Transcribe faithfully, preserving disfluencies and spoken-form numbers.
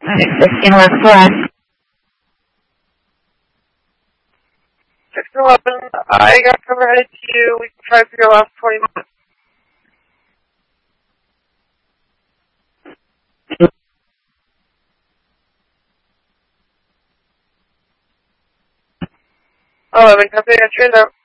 sixteen eleven, correct. sixteen eleven, I got covered to you. We can try for your last twenty minutes. eleven, copy, I got trained out.